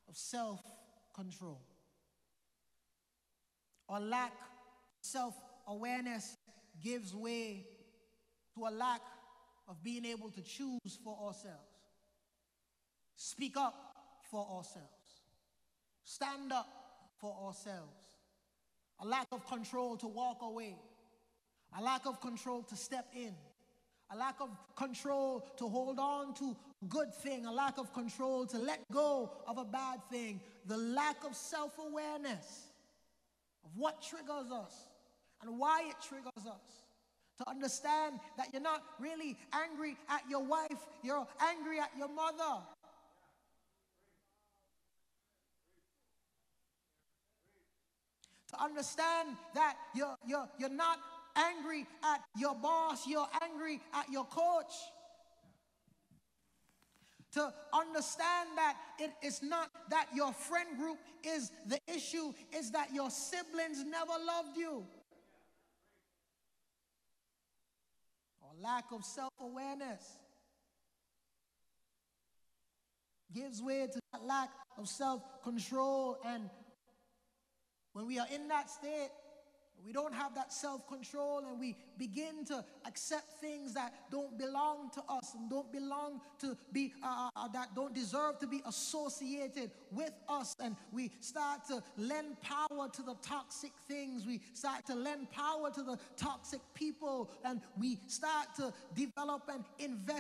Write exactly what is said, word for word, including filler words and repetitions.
of self-control. Or lack of self-awareness gives way to a lack of being able to choose for ourselves, speak up for ourselves, stand up for ourselves, a lack of control to walk away, a lack of control to step in, a lack of control to hold on to a good thing, a lack of control to let go of a bad thing, the lack of self-awareness of what triggers us and why it triggers us. To understand that you're not really angry at your wife, you're angry at your mother. To understand that you're, you're, you're not angry at your boss, you're angry at your coach. To understand that it is not that your friend group is the issue, it's that your siblings never loved you. Or lack of self-awareness gives way to that lack of self-control. And when we are in that state, we don't have that self-control, and we begin to accept things that don't belong to us and don't belong to be, uh, uh, that don't deserve to be associated with us. And we start to lend power to the toxic things. We start to lend power to the toxic people. And we start to develop and invest